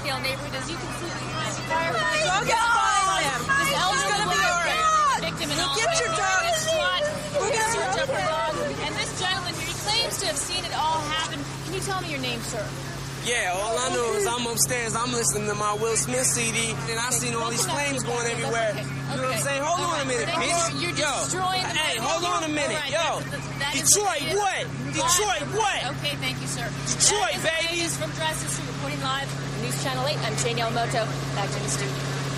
Scottsdale neighborhood. As you can see behind the firefighters. Dog is fine, ma'am. This elderly woman, victim and all. Get your dog. We're going to search up her dog. And this gentleman here, he claims to have seen it all happen. Can you tell me your name, sir? Yeah, all I know is I'm upstairs, I'm listening to my Will Smith CD, and I seen all these flames going everywhere. Okay. You know what I'm saying? Hold on a minute, bitch. You're destroying the hey, hold on a minute. Right, Yo, Detroit what? Detroit what? Okay, thank you, sir. Detroit, baby. From Dresses, reporting live on News Channel 8. I'm Shane Yamamoto. Back to the studio.